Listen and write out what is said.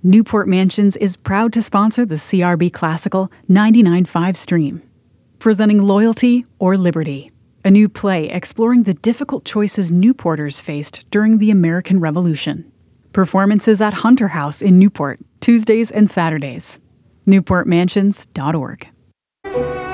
Newport Mansions is proud to sponsor the CRB Classical 99.5 stream. Presenting Loyalty or Liberty, a new play exploring the difficult choices Newporters faced during the American Revolution. Performances at Hunter House in Newport, Tuesdays and Saturdays. NewportMansions.org.